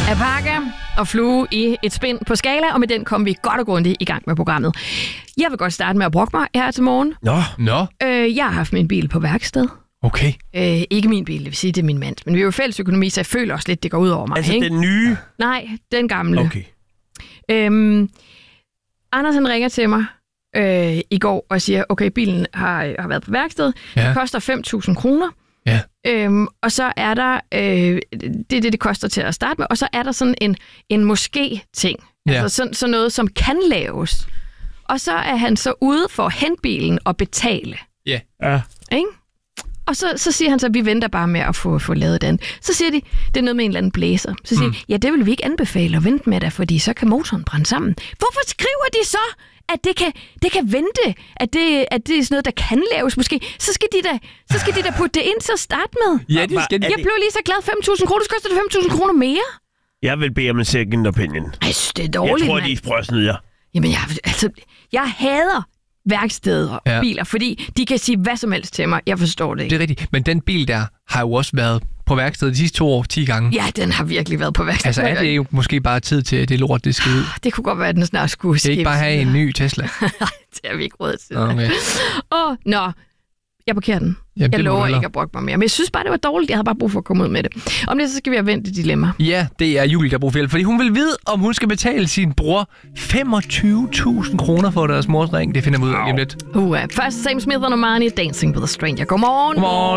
Apaka og Flue i et spin på Skala, og med den kom vi godt og grundigt i gang med programmet. Jeg vil godt starte med at brokke mig her til morgen. Nå. Jeg har haft min bil på værksted. Okay. Ikke min bil, det vil sige, det er min mands. Men vi er jo fælles økonomi, så jeg føler også lidt, det går ud over mig. Altså ikke? den nye? Nej, den gamle. Okay. Anders han ringer til mig i går og siger, okay, bilen har været på værksted. Ja. Det koster 5.000 kroner. Ja. Og så er der, det koster til at starte med, og så er der sådan en måske-ting. Ja. Altså sådan noget, som kan laves. Og så er han så ude for at hente bilen og betale. Ja. Ikke? Og så siger han så, at vi venter bare med at få lavet den. Så siger de, det er noget med en eller anden blæser. Så siger de, ja, det vil vi ikke anbefale at vente med dig, fordi så kan motoren brænde sammen. Hvorfor skriver de så, at det kan vente? At det er sådan noget, der kan laves måske? Så skal de da putte det ind til at starte med. Ja, det skal de. Jeg blev lige så glad. 5.000 kroner. Så koster det 5.000 kroner mere. Jeg vil bede om en second opinion. Ej, det er dårligt, jeg tror, de prøver at snyde jer. Jamen, jeg hader værksteder og biler, fordi de kan sige hvad som helst til mig. Jeg forstår det ikke. Det er rigtigt. Men den bil der har jo også været på værkstedet de sidste 2 år 10 gange. Ja, den har virkelig været på værkstedet. Altså er det jo måske bare tid til det lort, det skal ud? Det kunne godt være, at den snart skulle skiftes. Det er ikke bare have en ny Tesla. Nej, det har vi ikke råd til. Okay. Jeg parkerer den. Jamen, jeg lover ikke at brokke mig mere. Men jeg synes bare, det var dårligt. Jeg havde bare brug for at komme ud med det. Om det, så skal vi have vendt det dilemma. Ja, det er Julie, der bruger fjeld. Fordi hun vil vide, om hun skal betale sin bror 25.000 kroner for deres mors ring. Det finder vi ud af lige lidt. Først Sam Smith og Normani, Dancing with a Stranger. Godmorgen. Godmorgen.